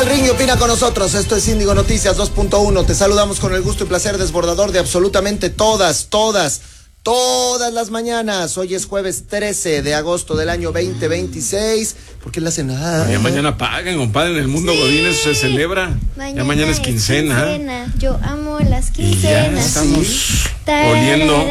al ring y opina con nosotros. Esto es Índigo Noticias 2.1. Te saludamos con el gusto y placer desbordador de absolutamente todas las mañanas. Hoy es jueves 13 de agosto del año 2026. ¿Por qué le hacen nada? Ya mañana pagan, compadre. En el mundo Godín eso se celebra. Ya mañana es quincena. Yo amo las quincenas. Y ya estamos oliendo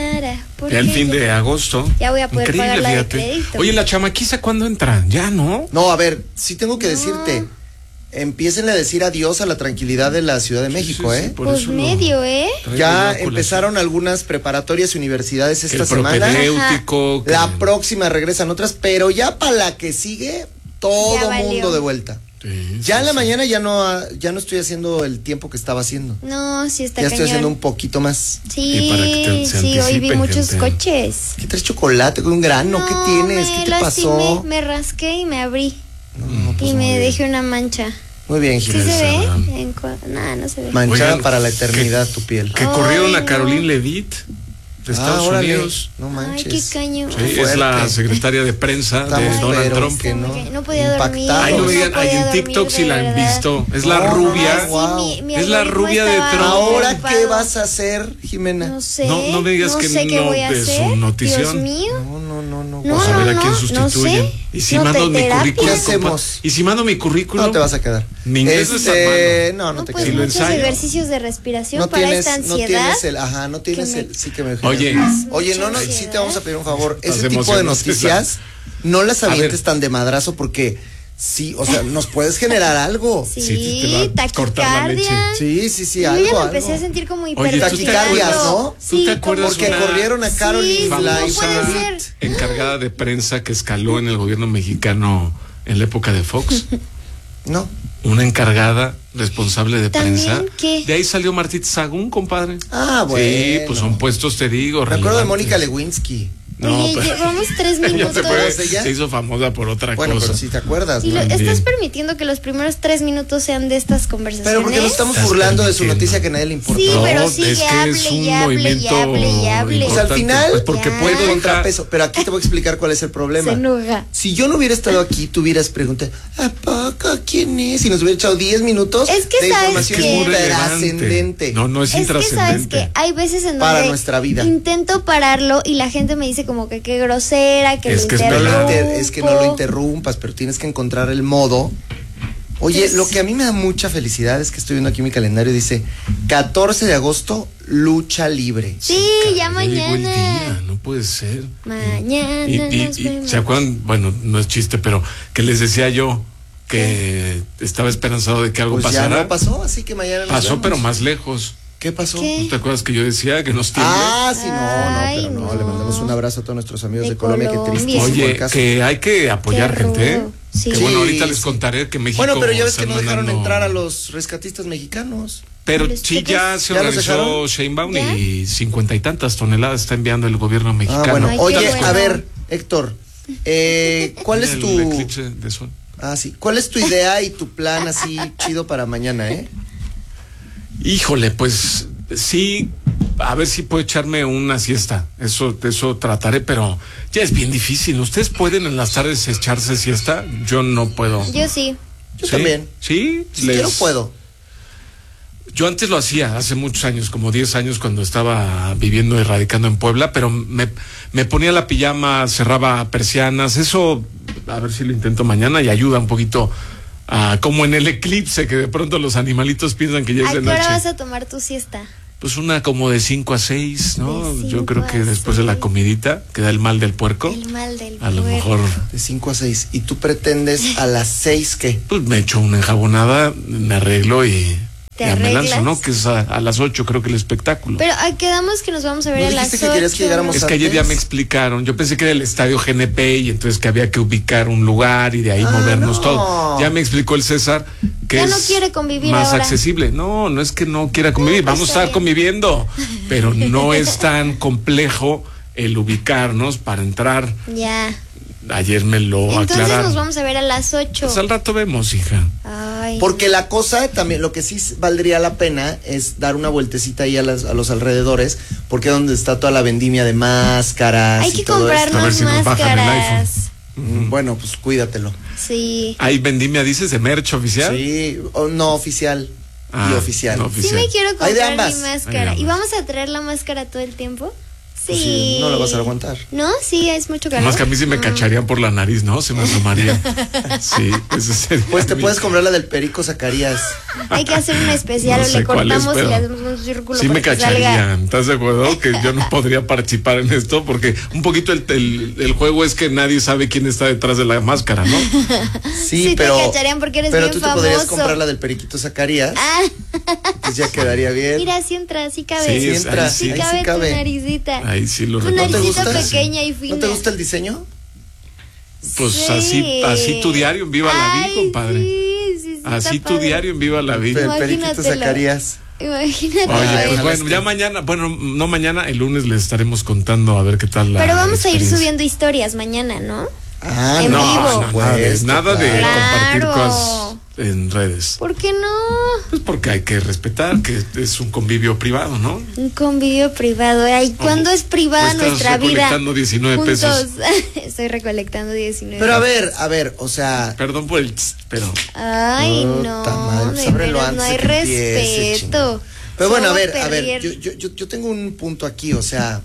el fin de agosto. Ya voy a poder pagar la de crédito. Oye, ¿la chamaquiza cuándo entra? Ya, ¿no? No, a ver, sí tengo que decirte. Empiecen a decir adiós a la tranquilidad de la Ciudad de México, sí, Pues medio, Ya empezaron algunas preparatorias y universidades esta semana. La próxima regresan otras, pero ya para la que sigue, todo mundo de vuelta. Sí, ya en la mañana ya no estoy haciendo el tiempo que estaba haciendo. No, sí está ya cañón. Estoy haciendo un poquito más. Sí, hoy vi muchos coches. ¿Qué traes chocolate con un grano? ¿Qué tienes? ¿Qué te pasó? Me rasqué y me abrí. Pues y me dejé una mancha. Muy bien, ¿Sí Jiménez. se ve? No se ve. Manchada. Oigan, para la eternidad tu piel. Que corrieron a Caroline Levitt de Estados Unidos. No manches. Ay, qué caño. Sí, es la secrecraria de prensa de Donald Trump. Que no podía dormir. Ay, no digan, en TikTok si la han visto. Es la rubia. Es la rubia de Trump. ¿Ahora qué vas a hacer, Jimena? No sé. No me digas que no ves su notición. Dios mío. No. Vamos a ver a quién sustituyen. No sé. Y si mando mi currículum. ¿Qué hacemos? Y si mando mi currículum. No te vas a quedar. Mi inglés no está malo. No te pues quedas. muchos ejercicios de respiración para esta ansiedad. No tienes el. Sí que me. Oye, no, sí te vamos a pedir un favor. Ese tipo de noticias no las avientes tan de madrazo porque sí, o sea, nos puedes generar algo. Sí, taquicardia. Sí, algo. Yo ya me empecé a sentir como taquicardias, ¿no? ¿Tú te acuerdas? Porque corrieron a Caroline famosa encargada de prensa que escaló en el gobierno mexicano en la época de Fox. No. Una encargada responsable de prensa. ¿Qué? De ahí salió Martita Sagún, compadre. Ah, bueno. Sí, pues son puestos, te digo. Me acuerdo de Mónica Lewinsky. No, oye, llevamos 3 minutos. Se hizo famosa por otra cosa. Bueno, pero si te acuerdas. Y estás permitiendo que los primeros 3 minutos sean de estas conversaciones. Pero porque nos estamos burlando de su noticia que a nadie le importa. Sí, pero sigue, hable. O sea, al final, pues porque puedo contrapeso. Pero aquí te voy a explicar cuál es el problema. Se enoja. Si yo no hubiera estado aquí, tú hubieras preguntado, ¿a poco quién es? Y nos hubiera echado 10 minutos de información intrascendente. No es intrascendente. Es que sabes que hay veces en donde para nuestra vida intento pararlo y la gente me dice como que qué grosera, que es que no lo interrumpas, pero tienes que encontrar el modo. Oye, lo que a mí me da mucha felicidad es que estoy viendo aquí mi calendario, dice 14 de agosto, lucha libre. Sí, ya mañana. Día, no puede ser. Mañana y ¿se acuerdan? Bueno, no es chiste, pero que les decía yo que estaba esperanzado de que algo pasara. Ya no pasó, así que mañana pasó, vemos. Pero más lejos. ¿Qué pasó? ¿No te acuerdas que yo decía que nos tiene? Sí, no, le mandamos un abrazo a todos nuestros amigos de Colombia, que triste. Oye, que hay que apoyar gente, Sí. Que bueno, ahorita les contaré que México. Bueno, pero ya ves que no dejaron entrar a los rescatistas mexicanos. Pero sí, ya se organizó Sheinbaum y 50 y tantas toneladas está enviando el gobierno mexicano. Bueno, oye, a ver, Héctor, ¿cuál es tu eclipse de sol? Sí. ¿Cuál es tu idea y tu plan así chido para mañana, Híjole, pues sí, a ver si puedo echarme una siesta. Eso trataré, pero ya es bien difícil. ¿Ustedes pueden en las tardes echarse siesta? Yo no puedo. Yo sí. Yo también. ¿Sí? Yo no puedo. Yo antes lo hacía, hace muchos años, como 10 años, cuando estaba viviendo y radicando en Puebla, pero me ponía la pijama, cerraba persianas, eso, a ver si lo intento mañana y ayuda un poquito. Como en el eclipse, que de pronto los animalitos piensan que ya es de noche. ¿A qué hora vas a tomar tu siesta? Pues una como de 5 a 6, ¿no? Yo creo que después de la comidita, que da el mal del puerco. El mal del puerco. A lo mejor. De 5 a 6. ¿Y tú pretendes a las 6 qué? Pues me echo una enjabonada, me arreglo y ya me lanzo, ¿no? Que es a las 8 creo que el espectáculo. Pero quedamos que nos vamos a ver a las 8. Es que ayer ya me explicaron, yo pensé que era el estadio GNP y entonces que había que ubicar un lugar y de ahí movernos todo. Ya me explicó el César que ya no quiere convivir más ahora. Accesible. No es que no quiera convivir, vamos a estar conviviendo, pero no es tan complejo el ubicarnos para entrar. Ya. Ayer me lo aclararon. Entonces nos vamos a ver a las 8. Pues al rato vemos, hija. Ay. Porque la cosa también, lo que sí valdría la pena es dar una vueltecita ahí a los alrededores, porque es donde está toda la vendimia de máscaras. Hay que comprarnos máscaras. Bueno, pues cuídatelo. Sí. ¿Hay vendimia, dices, de merch oficial? Sí, no oficial. Y oficial. No oficial. Sí me quiero comprar mi Hay máscara. de ¿Y vamos a traer la máscara todo el tiempo? Sí. Pues sí, no la vas a aguantar. No, sí, es mucho calor. Más que a mí sí me cacharían por la nariz, ¿no? Se me asomaría. Sí, eso sería. Pues te puedes comprar la del Perico Zacarías. Hay que hacer una especial, No sé le cortamos cuál es, y le hacemos un círculo. Sí me para que salga. cacharían. ¿Estás de acuerdo? Que yo no podría participar en esto porque un poquito el juego es que nadie sabe quién está detrás de la máscara, ¿no? Sí, pero te cacharían porque eres pero bien tú famoso. te podrías comprar la del Periquito Zacarías. Pues ya quedaría bien. Mira, sí entra, sí cabe. Sí, Sí entra, Sí ahí cabe sí tu cabe. naricita. Ahí sí lo Tu recuerdo. naricita gusta? pequeña y fina. ¿No te gusta el diseño? Pues Sí. así tu diario en Viva la Ay, Vi, compadre. Sí, Así está tu padre. diario en Viva la Vi. El Periquito Imagínatelo. Zacarías. Imagínate. Oye, Ay, pues ojalá bueno, ya mañana, bueno, no mañana, el lunes les estaremos contando a ver qué tal la Pero vamos a ir experiencia. subiendo historias mañana, ¿no? Ah, En no, vivo. por nada de supuesto, compartir Claro. cosas en redes. ¿Por qué no? Pues porque hay que respetar que es un convivio privado, ¿no? Un convivio privado. Ay, ¿cuándo es privada estás nuestra vida? recolectando 19 pesos. Estoy recolectando 19 Pero pesos. a ver, o sea. Perdón por el pero Ay, no. Puta madre, pues de ábrelo veras, antes no de hay que empiece, respeto. Pero bueno, a Somos ver, perrier. yo tengo un punto aquí, o sea,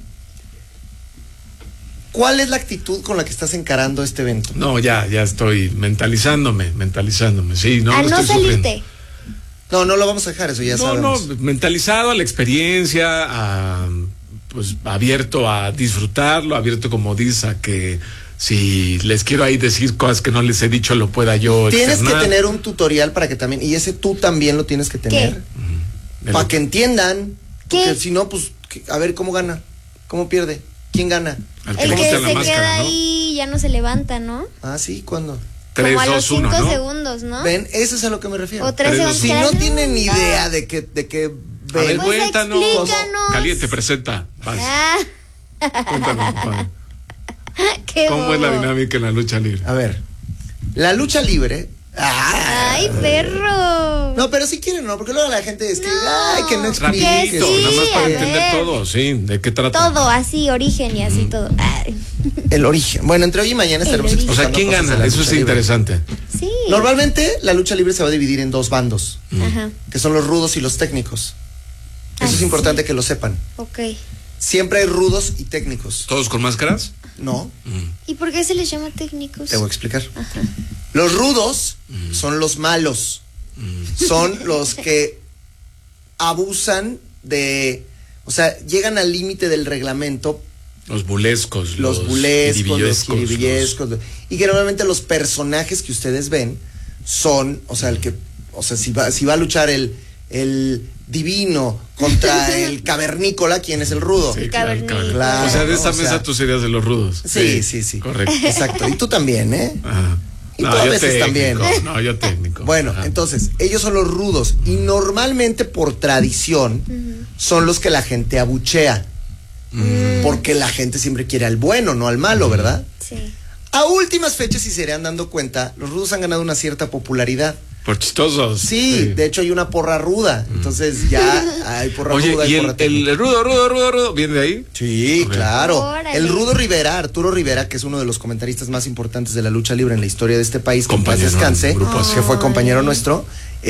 ¿cuál es la actitud con la que estás encarando este evento? no, ya estoy mentalizándome, sí, no, A lo no estoy sufriendo. salirte. No lo vamos a dejar, eso ya sabemos. No, mentalizado a la experiencia, pues abierto a disfrutarlo, abierto como dices a que si les quiero ahí decir cosas que no les he dicho lo pueda yo Tienes que externar. tener un tutorial para que también, y ese tú también lo tienes que tener, De para lo que entiendan, ¿Qué? porque si no, pues, a ver cómo gana, cómo pierde, quién gana. al El le que gusta se la máscara, queda ¿no? ahí ya no se levanta, ¿no? Ah, sí, ¿cuándo? 3, Como a los 2, 1, 5 ¿no? segundos, ¿no? Ven, eso es a lo que me refiero. O 3 Tres, segundos. dos, Si que no hacen tienen un- idea de que A ver, ven, Pues cuéntanos. explícanos. Caliente, presenta. Vas, Ah, cuéntanos, compadre. qué ¿Cómo es la bobo. dinámica en la lucha libre? a ver, la lucha libre. Ay, perro. No, pero si quieren, no, porque luego la gente es que, No. ay, que no explique. Rapidito, sí, nada más para a entender ver. todo, sí, ¿de qué trata? Todo así, origen y así todo. Ay. El origen. Bueno, entre hoy y mañana estaremos origen. O sea, explicando ¿quién cosas de gana? la Eso lucha es libre. interesante. Sí. Normalmente la lucha libre se va a dividir en dos bandos, Ajá. que son los rudos y los técnicos. Eso es Ah, importante que lo sepan. Ok. Siempre hay rudos y técnicos. ¿Todos con máscaras? No, ¿Y por qué se les llama técnicos? te voy a explicar. Los rudos son los malos. Son los que abusan de, o sea, llegan al límite del reglamento. Los bulescos, Los bulescos, los jiribillescos, jiribillescos, y que normalmente los personajes que ustedes ven son, o sea, el que, o sea, si va a luchar el divino contra el cavernícola, ¿quién es el rudo? Sí, Cavernícola. Claro, o sea, de esta o sea- mesa tú serías de los rudos. Sí. Correcto. Exacto, y tú también, ¿eh? Ajá. Y tú a yo veces técnico, también. No, yo técnico. Bueno, Ajá. entonces, ellos son los rudos y normalmente por tradición son los que la gente abuchea. Porque la gente siempre quiere al bueno, no al malo, ¿verdad? Sí. A últimas fechas, si se irán dando cuenta, los rudos han ganado una cierta popularidad. Por chistosos. Sí, de hecho hay una porra ruda. Entonces ya hay porra Oye, ruda. ¿y hay porra técnica. el rudo, viene de ahí? Sí, Ok. claro. Órale. El Rudo Rivera, Arturo Rivera, que es uno de los comentaristas más importantes de la lucha libre en la historia de este país, que en paz Compañero descanse, en grupo que fue compañero nuestro.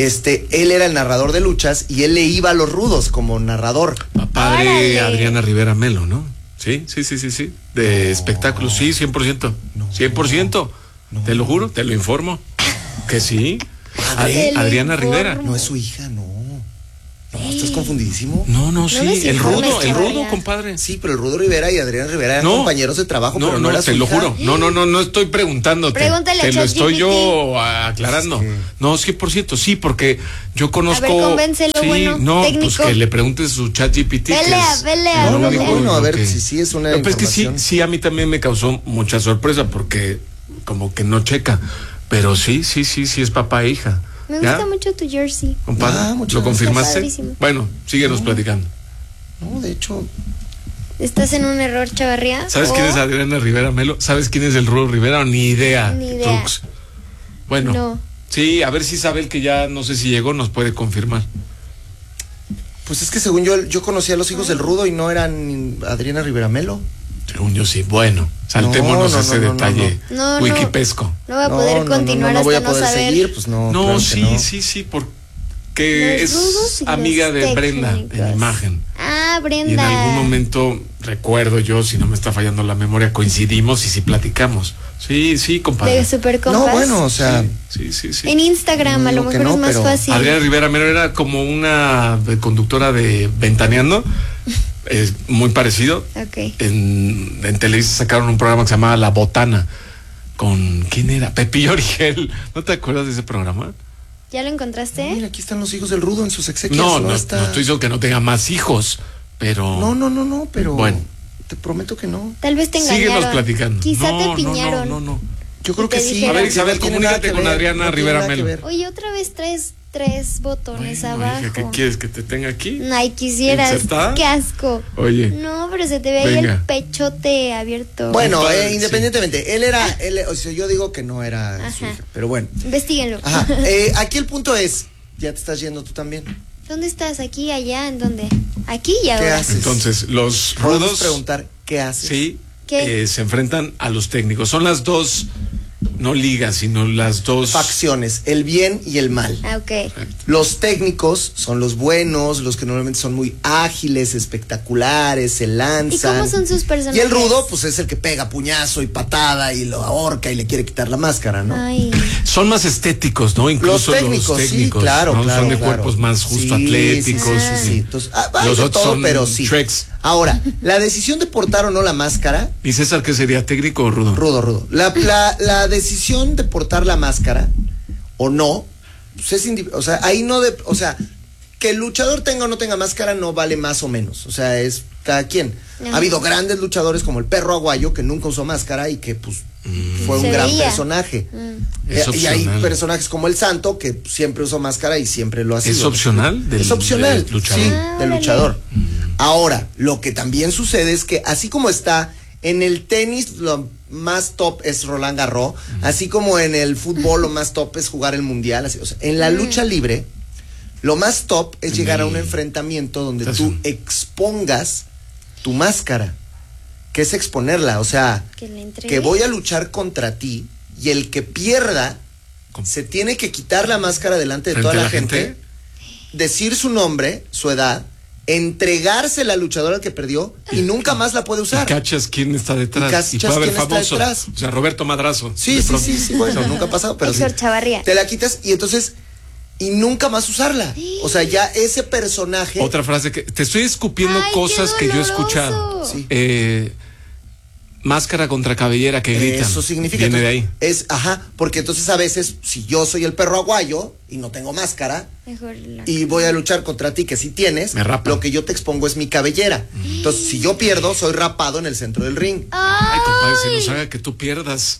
Él era el narrador de luchas y él le iba a los rudos como narrador. Papá de Órale. Adriana Rivera Melo, ¿no? Sí. De espectáculos, sí, 100%. 100%. Te lo juro, te lo informo. Que sí. Te lo Adriana informo. Rivera. No es su hija, no. No, estás confundidísimo. No, sí, ves el informes, rudo, Chavarría. compadre. Sí, pero el Rudo Rivera y Adriana Rivera eran compañeros de trabajo, pero no era su te lo hija. juro. No estoy preguntándote. Pregúntale a te lo estoy ChatGPT. yo aclarando. Sí. No, 100%, sí, porque yo conozco. A ver, convéncelo, sí, bueno, no, técnico. pues que le preguntes su chat GPT. Pelea. No, único bueno, a lo ver que- si sí es una No, pues es que información. sí, a mí también me causó mucha sorpresa porque como que no checa. Pero sí es papá e hija. Me ¿Ya? gusta mucho tu jersey. Compadre, Ah, muchas ¿lo gracias. confirmaste? Padrísimo. Bueno, síguenos platicando. No, de hecho, ¿Estás en un error, Chavarría? ¿Sabes ¿O- quién es Adriana Rivera Melo? ¿Sabes quién es el Rudo Rivera? Ni idea. Ni idea. Trux. Bueno, No. sí, a ver si Isabel, que ya no sé si llegó, nos puede confirmar. pues es que según yo conocí a los hijos del Rudo y no eran Adriana Rivera Melo. Según yo sí. Bueno, saltémonos ese detalle wikipesco. No voy a poder continuar no voy a hasta poder no saber. seguir, pues no. No, claro sí, porque es amiga de Brenda en imagen. Ah, Brenda. Y en algún momento, recuerdo yo, si no me está fallando la memoria, coincidimos y sí platicamos. Sí, compadre. De super compas. No, bueno, o sea. Sí. En Instagram a lo mejor es más fácil. Adriana Rivera Mero era como una conductora de Ventaneando. Es muy parecido. Okay. En Televisa sacaron un programa que se llamaba La Botana. ¿Con quién era? Pepillo Origel. ¿No te acuerdas de ese programa? ¿Ya lo encontraste? Mira, aquí están los hijos del Rudo en sus exequias. No estoy diciendo que no tenga más hijos, pero... No, pero... Bueno. Te prometo que no. Tal vez te engañaron. Síguenos platicando. Quizá te piñaron. No. Yo creo que sí. A ver, Isabel, comunícate con Adriana Rivera Melo. Oye, otra vez traes 3 botones abajo. Hija, ¿qué quieres? ¿Que te tenga aquí? Ay, quisieras. Qué asco. Oye. No, pero se te ve ahí el pechote abierto. Bueno, independientemente, o sea, yo digo que no era su hija, pero bueno. Investíguenlo. Ajá. Aquí el punto es, ya te estás yendo tú también. ¿Dónde estás? ¿Aquí, allá? ¿En dónde? Aquí y ahora. ¿Qué haces? Entonces, los Podemos rudos... preguntar, ¿qué haces? Sí, se enfrentan a los técnicos. Son las dos, no ligas, sino las dos... facciones, el bien y el mal. Ah, ok. Los técnicos son los buenos, los que normalmente son muy ágiles, espectaculares, se lanzan. ¿Y cómo son sus personajes? Y el rudo, pues es el que pega puñazo y patada y lo ahorca y le quiere quitar la máscara, ¿no? Ay. Son más estéticos, ¿no? Incluso los técnicos, sí, claro, ¿no? claro. Son de cuerpos más justo atléticos. Sí. Entonces, los otros todo, son pero sí. Shreks. Ahora, la decisión de portar o no la máscara. ¿Y César qué sería, técnico o rudo? Rudo. La decisión de portar la máscara o no, pues es o sea, ahí no o sea, que el luchador tenga o no tenga máscara no vale más o menos, o sea, es cada quien. Ha habido grandes luchadores como el Perro Aguayo que nunca usó máscara y que pues fue un gran personaje. Y hay personajes como el Santo que siempre usó máscara y siempre lo ha sido. ¿Es opcional? Es opcional, del luchador. sí, del luchador. Ahora, lo que también sucede es que así como está en el tenis, lo más top es Roland Garros, así como en el fútbol lo más top es jugar el mundial, así, o sea, en la lucha libre lo más top es llegar a un enfrentamiento donde tú expongas tu máscara, que es exponerla, o sea, que voy a luchar contra ti y el que pierda se tiene que quitar la máscara delante de toda la gente, decir su nombre, su edad, entregársela al luchador al que perdió y nunca más la puede usar. Y cachas quién está detrás. Y puede haber famoso. O sea, Roberto Madrazo. Sí, bueno, nunca ha pasado, pero sí. Chavarría. Te la quitas y entonces nunca más usarla. O sea, ya ese personaje. Otra frase que te estoy escupiendo cosas que yo he escuchado. Sí. Máscara contra cabellera que gritan. Eso significa. Viene de ahí. Porque entonces a veces, si yo soy el Perro Aguayo y no tengo máscara y voy a luchar contra ti que sí tienes, lo que yo te expongo es mi cabellera. Entonces, si yo pierdo, soy rapado en el centro del ring. Ay, compadre, si nos haga que tú pierdas.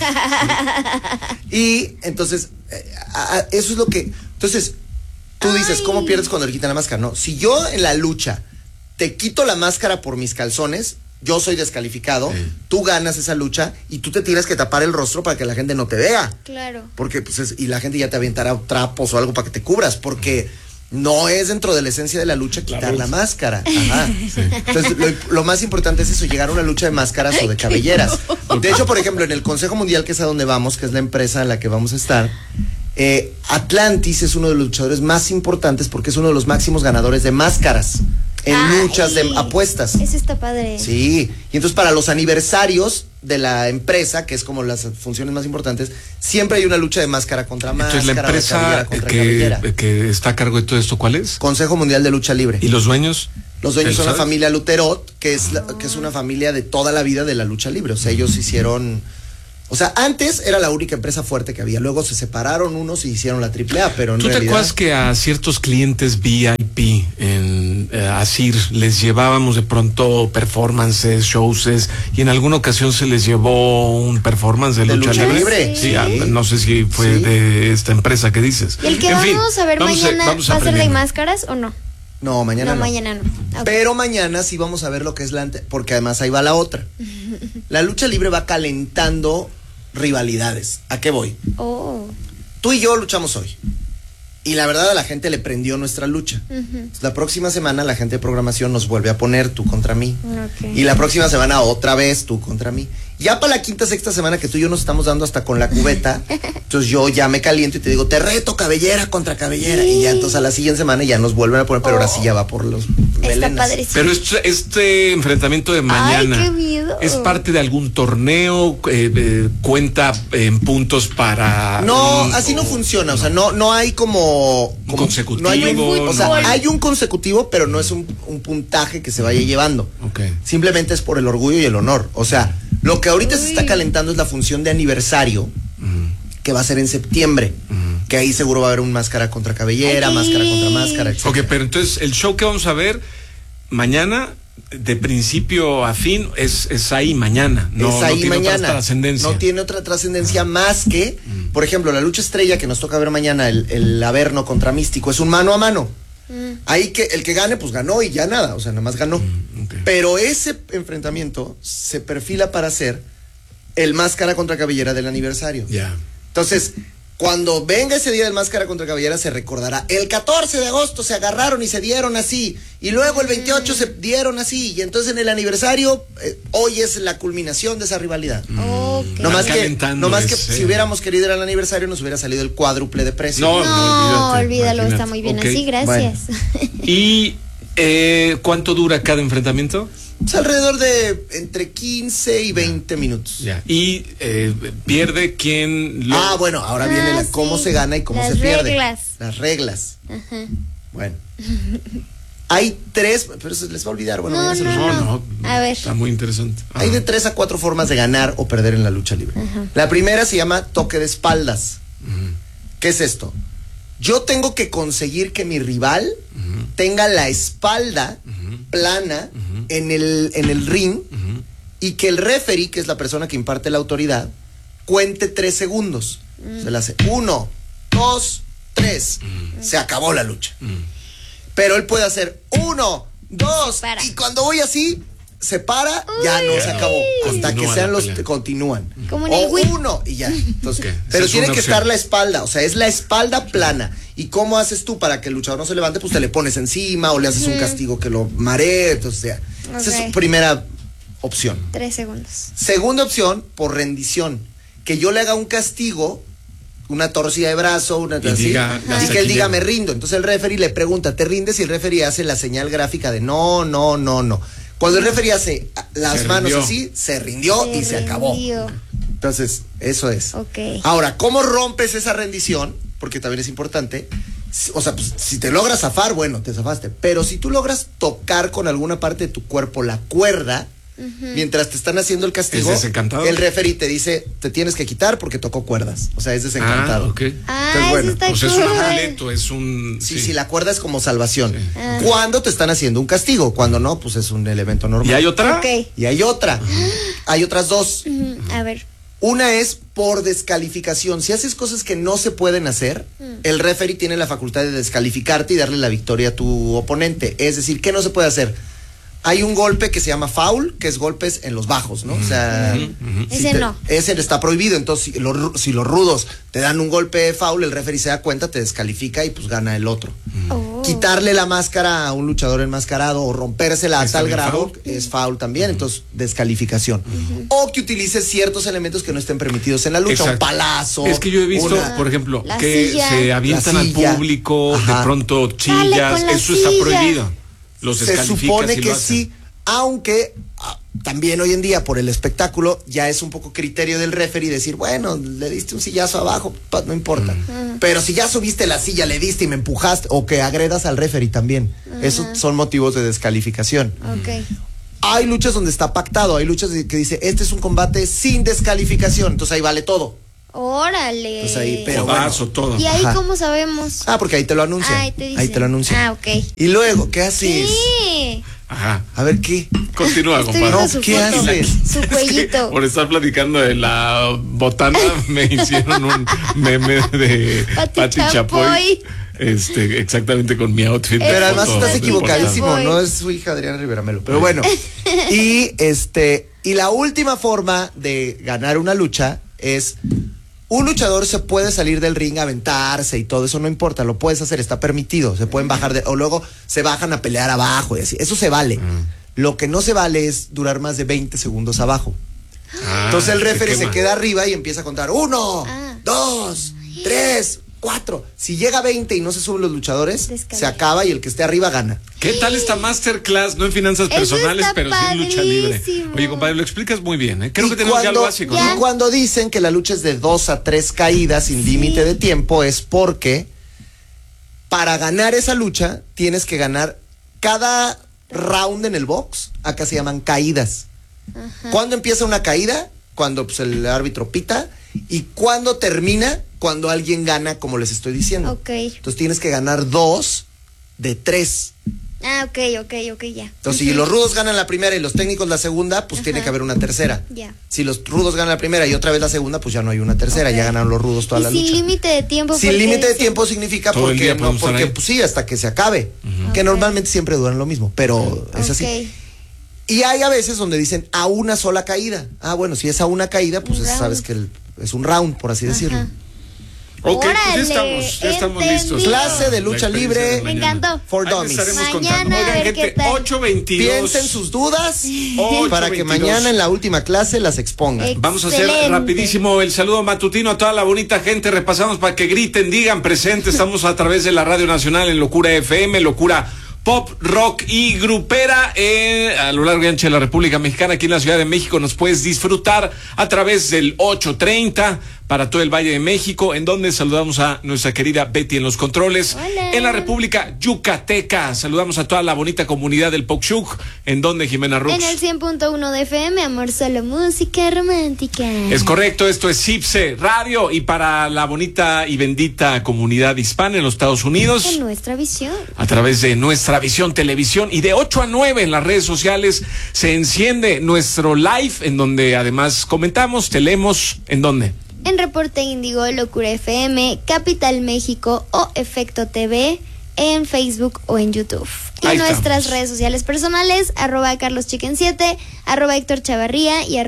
Y entonces, eso es lo que. Entonces, tú dices, ¿cómo pierdes cuando le quitan la máscara? No, si yo en la lucha te quito la máscara por mis calzones, yo soy descalificado, tú ganas esa lucha y tú te tienes que tapar el rostro para que la gente no te vea. Claro. Porque pues y la gente ya te aventará trapos o algo para que te cubras, porque no es dentro de la esencia de la lucha quitar la máscara. Ajá. Sí. Entonces, lo más importante es eso, llegar a una lucha de máscaras o de cabelleras. De hecho, por ejemplo, en el Consejo Mundial, que es a donde vamos, que es la empresa en la que vamos a estar, Atlantis es uno de los luchadores más importantes porque es uno de los máximos ganadores de máscaras en luchas de apuestas. Eso está padre. Sí, y entonces para los aniversarios de la empresa, que es como las funciones más importantes, siempre hay una lucha de máscara contra máscara. Entonces la empresa que está a cargo de todo esto, ¿cuál es? Consejo Mundial de Lucha Libre. ¿Y los dueños? Los dueños son la familia Luterot, que es una familia de toda la vida de la lucha libre. O sea, ellos hicieron... O sea, antes era la única empresa fuerte que había. Luego se separaron unos y hicieron la AAA, pero en realidad... ¿Tú te acuerdas que a ciertos clientes VIP en Asir les llevábamos de pronto performances, shows, y en alguna ocasión se les llevó un performance de lucha libre? Sí. No sé si fue de esta empresa que dices. ¿Y el que vamos a ver mañana va a ser de máscaras o no? No, mañana no. Mañana no. Okay. Pero mañana sí vamos a ver lo que es porque además ahí va la otra. La lucha libre va calentando rivalidades. ¿A qué voy? Oh. Tú y yo luchamos hoy. Y la verdad a la gente le prendió nuestra lucha. La próxima semana la gente de programación nos vuelve a poner tú contra mí. Y la próxima semana otra vez tú contra mí. Ya para la quinta, sexta semana que tú y yo nos estamos dando hasta con la cubeta, entonces yo ya me caliento y te digo, te reto cabellera contra cabellera. Y ya entonces a la siguiente semana ya nos vuelven a poner, pero ahora sí ya va por los melenas. Pero este enfrentamiento de mañana, ay, qué miedo. ¿Es parte de algún torneo? ¿Cuenta en puntos para...? No, así no funciona, o sea, no hay como consecutivo. No hay o sea, hay un consecutivo, pero no es un puntaje que se vaya llevando. Simplemente es por el orgullo y el honor. O sea, lo que ahorita se está calentando es la función de aniversario, que va a ser en septiembre, que ahí seguro va a haber un máscara contra cabellera, máscara contra máscara, etc. Ok, pero entonces el show que vamos a ver mañana, de principio a fin, es ahí mañana. No, es ahí no tiene mañana. otra trascendencia. No tiene otra trascendencia más que, por ejemplo, la lucha estrella que nos toca ver mañana, el Averno contra Místico, es un mano a mano. Ahí que el que gane, pues ganó y ya nada, o sea, nada más ganó. Pero ese enfrentamiento se perfila para ser el máscara contra cabellera del aniversario. Entonces, cuando venga ese día del máscara contra cabellera, se recordará, el 14 de agosto se agarraron y se dieron así, y luego el 28 se dieron así, y entonces en el aniversario, hoy es la culminación de esa rivalidad. No más que si hubiéramos querido ir al aniversario, nos hubiera salido el cuádruple de precio. No, olvídalo, está muy bien así, gracias. Bueno. ¿Y cuánto dura cada enfrentamiento? Es alrededor de entre 15 y 20 minutos. ¿Y pierde quién? Bueno, ahora viene cómo se gana y cómo se pierde. Las reglas. Bueno. Hay 3, pero se les va a olvidar. Bueno, no. A ver. Está muy interesante. Hay de 3 a 4 formas de ganar o perder en la lucha libre. La primera se llama toque de espaldas. ¿Qué es esto? Yo tengo que conseguir que mi rival tenga la espalda plana en el ring y que el referee, que es la persona que imparte la autoridad, cuente 3 segundos. Se le hace 1, 2, 3. Se acabó la lucha. Pero él puede hacer 1, 2 y cuando voy así se para, ya no se acabó. Hasta que sean los continúan. Como en el Wii. 1 y ya. Entonces, pero tiene que estar la espalda, o sea, es la espalda plana. ¿Y cómo haces tú para que el luchador no se levante? Pues te le pones encima o le haces un castigo que lo maree. Entonces, esa es su primera opción. 3 segundos. Segunda opción, por rendición. Que yo le haga un castigo, una torcida de brazo, y que él diga me rindo. Entonces el referee le pregunta, ¿te rindes? Y el referee hace la señal gráfica de no. Cuando el referee hace las manos así, se rindió y se acabó. Entonces, eso es. Ahora, ¿cómo rompes esa rendición? Porque también es importante. O sea, pues, si te logras zafar, bueno, te zafaste. Pero si tú logras tocar con alguna parte de tu cuerpo la cuerda, mientras te están haciendo el castigo, ¿es desencantado? El referee te dice, te tienes que quitar porque tocó cuerdas. O sea, es desencantado. Entonces, bueno, pues es un amuleto, es un... Sí, la cuerda es como salvación. Cuando te están haciendo un castigo, cuando no, pues es un elemento normal. ¿Y hay otra? Y hay otra. Hay otras 2. A ver. Una es por descalificación. Si haces cosas que no se pueden hacer, el referee tiene la facultad de descalificarte y darle la victoria a tu oponente. Es decir, ¿qué no se puede hacer? Hay un golpe que se llama foul, que es golpes en los bajos, ¿no? O sea, ese está prohibido. Entonces, si los rudos te dan un golpe foul, el referee se da cuenta, te descalifica y pues gana el otro. Quitarle la máscara a un luchador enmascarado o rompérsela a tal grado es foul también, entonces descalificación. O que utilices ciertos elementos que no estén permitidos en la lucha, un palazo. Es que yo he visto, por ejemplo, que se avientan al público, de pronto chillas, eso está prohibido. Se supone que sí, aunque también hoy en día por el espectáculo ya es un poco criterio del referee decir, bueno, le diste un sillazo abajo, no importa. Pero si ya subiste la silla, le diste y me empujaste, o que agredas al referee también. Esos son motivos de descalificación. Hay luchas donde está pactado, hay luchas que dice, este es un combate sin descalificación, entonces ahí vale todo. Órale. Pues ahí, pero todo. ¿Y ahí cómo sabemos? Porque ahí te lo anuncian. Ahí te lo anuncian. Y luego, ¿qué haces? Sí. A ver, ¿qué? Continúa, compadre. ¿Qué haces? Su cuellito. Por estar platicando de la botana, me hicieron un meme de Pati Chapoy. Exactamente con mi outfit. Pero además estás equivocadísimo, no es su hija Adriana Rivera Melo. Pero bueno. Y la última forma de ganar una lucha es Un luchador se puede salir del ring, aventarse y todo eso, no importa, lo puedes hacer, está permitido. Se pueden bajar o luego se bajan a pelear abajo y así. Eso se vale. Lo que no se vale es durar más de 20 segundos abajo. Entonces el referee se queda arriba y empieza a contar 1, 2, 3, 4. Si llega a 20 y no se suben los luchadores, se acaba y el que esté arriba gana. ¿Qué tal esta masterclass? No en finanzas personales, pero sí en lucha libre. Oye, compadre, lo explicas muy bien, ¿eh? Creo que tenemos ya algo básico, ¿no? Y cuando dicen que la lucha es de 2 a 3 caídas sin límite de tiempo, es porque para ganar esa lucha tienes que ganar cada round en el box. Acá se llaman caídas. ¿Cuándo empieza una caída? Cuando pues, el árbitro pita. ¿Y cuándo termina? Cuando alguien gana, como les estoy diciendo. Entonces tienes que ganar 2 de 3. Ok, ya. Entonces, si los rudos ganan la primera y los técnicos la segunda, pues tiene que haber una tercera. Si los rudos ganan la primera y otra vez la segunda, pues ya no hay una tercera, ya ganaron los rudos toda la lucha. Sin límite de tiempo. Sin límite de tiempo significa porque pues sí, hasta que se acabe. Que normalmente siempre duran lo mismo, pero es así. Y hay a veces donde dicen a una sola caída. Bueno, si es a una caída, pues sabes que es un round, por así decirlo. Ok, pues ya estamos listos. Clase de lucha libre. Me encantó. For Dummies. Mañana, oigan, gente, 8:22. Piensen sus dudas para que mañana en la última clase las expongan. Excelente. Vamos a hacer rapidísimo el saludo matutino a toda la bonita gente. Repasamos para que griten, digan presente. Estamos a través de la Radio Nacional en Locura FM, Locura Pop, rock y grupera a lo largo y ancho de la República Mexicana. Aquí en la Ciudad de México nos puedes disfrutar a través del 830 para todo el Valle de México, en donde saludamos a nuestra querida Betty en los controles. Hola. En la República Yucateca saludamos a toda la bonita comunidad del Pocshuc, en donde Jimena Rux. En el 100.1 de FM, amor, solo música romántica. Es correcto, esto es CIPSE Radio, y para la bonita y bendita comunidad hispana en los Estados Unidos, En Nuestra Visión, a través de Nuestra Visión Televisión, y de 8 a 9 en las redes sociales se enciende nuestro live, en donde además comentamos, te leemos, ¿en dónde? en Reporte Índigo, Locura FM, Capital México o Efecto TV, en Facebook o en YouTube. Y Ahí nuestras estamos. redes sociales personales, @CarlosChicken7, @Héctor Chavarría y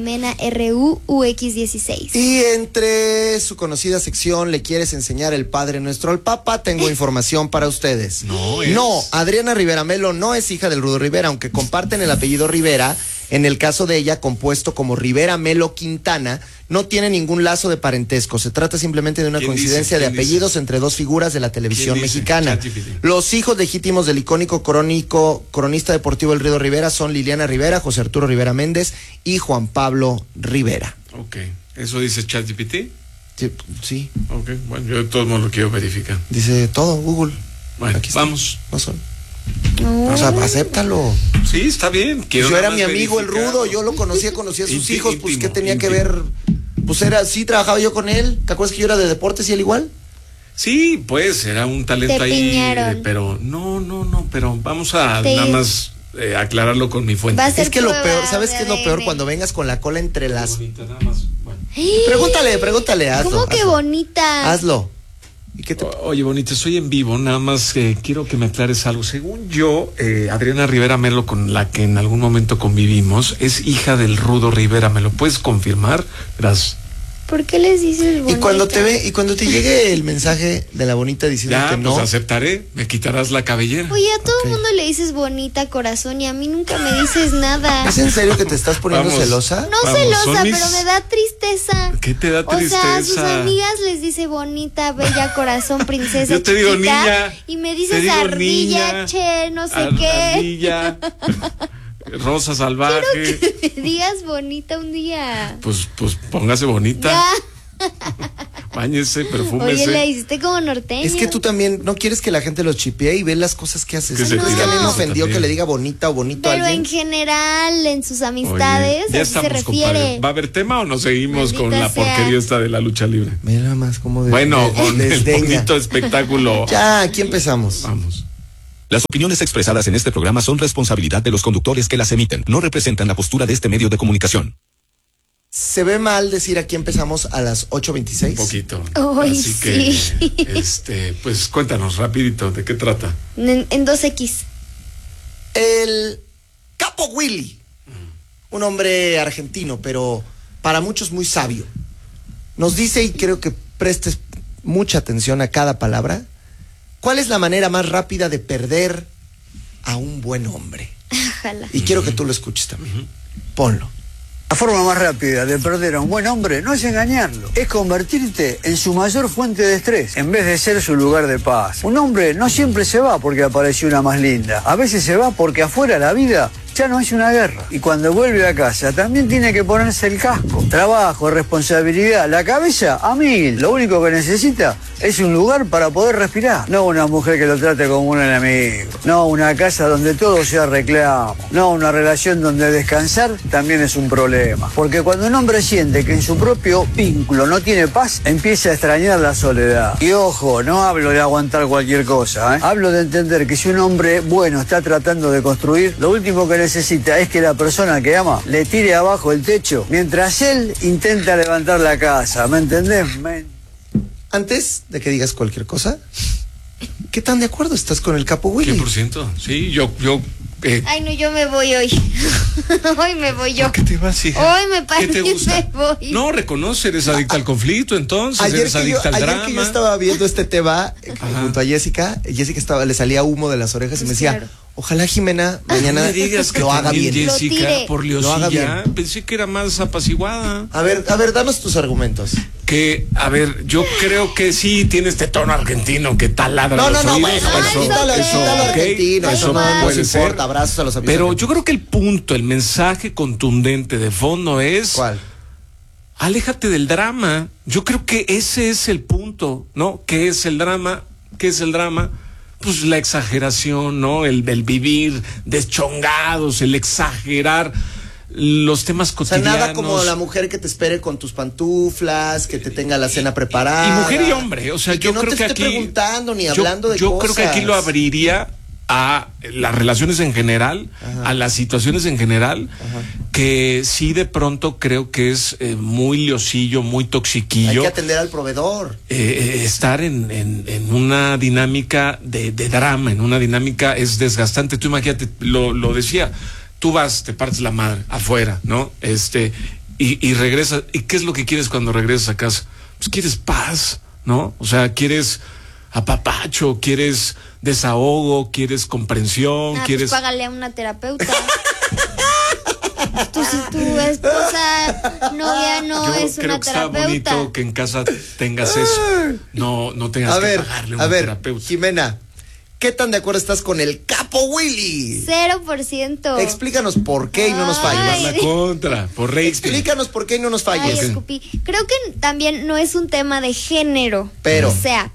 @JimenaRUUX16. Y entre su conocida sección ¿Le quieres enseñar el Padre Nuestro al Papa? Tengo información para ustedes. No, Adriana Rivera Melo no es hija del Rudo Rivera, aunque comparten el apellido Rivera. En el caso de ella, compuesto como Rivera Melo Quintana, no tiene ningún lazo de parentesco. Se trata simplemente de una coincidencia de apellidos entre dos figuras de la televisión mexicana. Los hijos legítimos del icónico cronista deportivo El Rudo Rivera son Liliana Rivera, José Arturo Rivera Méndez y Juan Pablo Rivera. Ok, ¿eso dice ChatGPT? Sí. Ok, bueno, yo de todos modos lo quiero verificar. Dice todo, Google. Bueno, Aquí está. vamos. No son. O sea, acéptalo. Sí, está bien. Yo era mi amigo el Rudo, yo lo conocía a sus hijos, pues ¿qué tenía que ver? Pues sí, trabajaba yo con él. ¿Te acuerdas que yo era de deportes y él igual? Sí, pues era un talento Te ahí, piñaron. pero no, pero vamos a nada más aclararlo con mi fuente. Va a ser Es que lo prueba peor, ¿sabes de qué es lo peor? ADN. Cuando vengas con la cola entre las... Bonita, nada más. Bueno. Pregúntale, hazlo. ¿Cómo que hazlo. bonita? Hazlo. ¿Y qué te... Oye, bonita, estoy en vivo, nada más quiero que me aclares algo. Según yo, Adriana Rivera Melo, con la que en algún momento convivimos, es hija del Rudo Rivera. ¿Me lo puedes confirmar? Gracias. ¿Por qué les dices bonita? Y cuando te llegue el mensaje de la bonita diciendo Ya, que no, pues aceptaré, me quitarás la cabellera. Oye, a todo el Ok. mundo le dices bonita, corazón, y a mí nunca me dices nada. ¿es en serio que te estás poniendo Vamos. celosa? No Vamos, celosa, son mis- pero me da tristeza. ¿Qué te da O sea, a sus tristeza? amigas les dice bonita, bella, corazón, princesa, Yo te digo chiquita, niña, y me te dices digo ardilla, niña, che, no sé qué. Ardilla, rosa salvaje. Que me digas bonita un día. Pues póngase bonita. Ya. Báñese, perfúmese. Oye, le hiciste como norteño. Es que tú también no quieres que la gente los chipee y ve las cosas que haces. Que se ¿No crees que a mí tiran me eso ofendió también. que le diga bonita o bonito a Pero alguien? en general, en sus Oye, amistades, ya así se estamos, refiere. compadre. ¿Va a haber tema o nos seguimos Maldita con la sea. porquería esta de la lucha libre? Mira nada más como de Bueno, con el desdeña. bonito espectáculo. Ya, aquí empezamos. Vamos. Las opiniones expresadas en este programa son responsabilidad de los conductores que las emiten. No representan la postura de este medio de comunicación. ¿Se ve mal decir aquí empezamos a las 8:26? Un poquito. Ay, Así sí. que, pues cuéntanos rapidito, ¿de qué trata? En 2X. El Capo Willy, un hombre argentino, pero para muchos muy sabio. nos dice, y creo que prestes mucha atención a cada palabra, ¿cuál es la manera más rápida de perder a un buen hombre? Ojalá. Y quiero que tú lo escuches también. Ponlo. La forma más rápida de perder a un buen hombre no es engañarlo, es convertirte en su mayor fuente de estrés, en vez de ser su lugar de paz. Un hombre no siempre se va porque apareció una más linda, a veces se va porque afuera la vida ya no es una guerra. Y cuando vuelve a casa también tiene que ponerse el casco. Trabajo, responsabilidad, la cabeza a mil. Lo único que necesita es un lugar para poder respirar. No una mujer que lo trate como un enemigo. No una casa donde todo sea reclamo. No una relación donde descansar también es un problema. Porque cuando un hombre siente que en su propio vínculo no tiene paz, empieza a extrañar la soledad. Y ojo, no hablo de aguantar cualquier cosa, ¿eh? Hablo de entender que si un hombre bueno está tratando de construir, lo último que necesita es que la persona que ama le tire abajo el techo mientras él intenta levantar la casa. ¿Me entendés? Antes de que digas cualquier cosa, ¿qué tan de acuerdo estás con el Capo Willy? 100%. Sí, yo Ay, no, yo me voy hoy. Hoy me voy yo. ¿Por qué te vas, hija? Hoy me parece que me voy. No, reconoce, eres adicta al conflicto, entonces, eres adicta al drama. Ayer que yo estaba viendo este tema junto a Jessica le salía humo de las orejas y me decía, claro, ojalá Jimena mañana no me digas que lo haga bien. Jessica, por liosilla, bien. Pensé que era más apaciguada. A ver, danos tus argumentos. Que, a ver, yo creo que sí tiene este tono argentino que taladra los oídos. Eso no puede ser. Abrazos a los amigos. Pero yo creo que el punto, el mensaje contundente de fondo es... ¿Cuál? Aléjate del drama. Yo creo que ese es el punto, ¿no? ¿Qué es el drama? ¿Qué es el drama? Pues la exageración, ¿no? El vivir deschongados, el exagerar los temas cotidianos. O sea, nada como la mujer que te espere con tus pantuflas, que te tenga la cena preparada. Y mujer y hombre, o sea, y que yo no creo te que esté aquí preguntando ni hablando de cosas. Yo creo que aquí lo abriría a las relaciones en general, a las situaciones en general, que sí de pronto creo que es muy liosillo, muy toxiquillo. Hay que atender al proveedor. Estar en una dinámica de drama, en una dinámica es desgastante. Tú imagínate, lo decía, tú vas, te partes la madre afuera, ¿no? Y regresas. ¿Y qué es lo que quieres cuando regresas a casa? Pues quieres paz, ¿no? O sea, quieres apapacho, quieres desahogo, quieres comprensión, quieres... Pues págale a una terapeuta. Si tu esposa, novia no es una terapeuta. Yo creo que está bonito que en casa tengas eso. No tengas que pagarle a una terapeuta. Jimena, ¿qué tan de acuerdo estás con el Capo Willy? 0%. Explícanos por qué y no nos falles. La contra, por rey. Explícanos por qué y no nos falles. Ay, escupí. Creo que también no es un tema de género. Pero. O sea,